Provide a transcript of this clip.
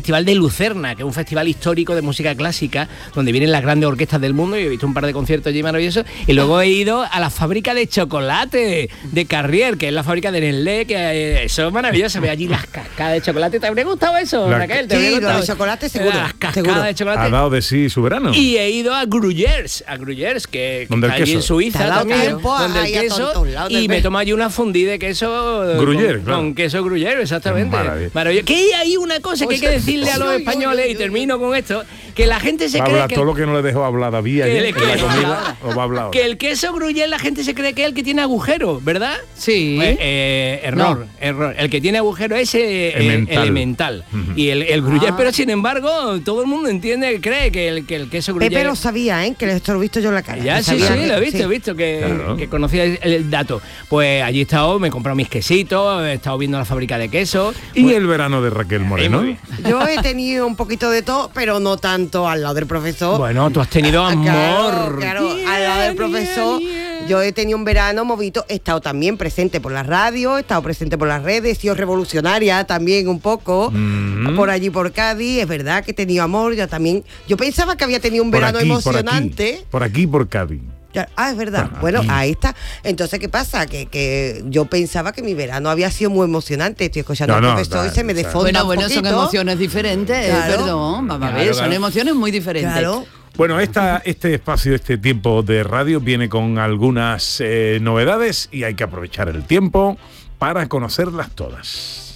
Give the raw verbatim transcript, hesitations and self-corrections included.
Festival de Lucerna, que es un festival histórico de música clásica, donde vienen las grandes orquestas del mundo, y he visto un par de conciertos allí maravillosos, y luego he ido a la fábrica de chocolate de Carrier, que es la fábrica de Nestlé, que eh, eso es maravilloso, ve allí las cascadas de chocolate. ¿Te habría gustado eso, La- Raquel? ¿Te Sí, habría lo gustado? de chocolate seguro, Las cascadas seguro. de chocolate. Ha dado de sí su verano. Y he ido a Gruyères, a Gruyères, que, que ¿Donde el está allí queso? en Suiza Te ha dado también, tiempo a- donde el ahí a queso, todos lados del y me mes. tomo allí una fundí de queso Gruyère, con, claro. con queso Gruyère, exactamente. Qué maravilla. Maravilloso. Que hay ahí una cosa que hay que decirle a los españoles, y termino con esto, que la gente se Va a cree hablar que todo lo que no le dejó hablar a David que ayer le- en que la le- comida, lo va a hablar ahora. que el queso Gruyère la gente se cree que es el que tiene agujero, ¿verdad? Sí. Pues, eh, error, No. error. El que tiene agujero es eh, Elemental. elemental. Ujú. Y el, el Gruyère, Ah. pero sin embargo, todo el mundo entiende, cree que el, que el queso Gruyère... Pepe lo sabía, ¿eh? Que esto lo he visto yo en la cara. Ya, Que sí, sí, sabía que- lo he visto, sí. he visto que, Claro. que conocía el, el dato. Pues allí he estado, me he comprado mis quesitos, he estado viendo la fábrica de queso. Y Pues- el verano de Raquel Moreno. muy bien. Yo he tenido un poquito de todo, pero no tanto al lado del profesor. Bueno, tú has tenido Ah, amor. Claro, claro, al lado del profesor. Yeah, yeah. Yo he tenido un verano movido, he estado también presente por la radio, he estado presente por las redes, he sido revolucionaria también un poco, Mm. por allí por Cádiz, es verdad que he tenido amor, yo también, yo pensaba que había tenido un Por verano aquí, emocionante. Por aquí, por aquí, por Cádiz. Ya- Ah, es verdad. Ah, Bueno, aquí. ahí está. Entonces, ¿qué pasa? Que, que yo pensaba que mi verano había sido muy emocionante. Estoy escuchando No, al no, profesor y da- se me da- desfonda Bueno, un bueno, son poquito. emociones diferentes, Claro. perdón, vamos a Claro, ver, son claro. emociones muy diferentes. Claro. Bueno, esta, este espacio, este tiempo de radio viene con algunas eh, novedades y hay que aprovechar el tiempo para conocerlas todas.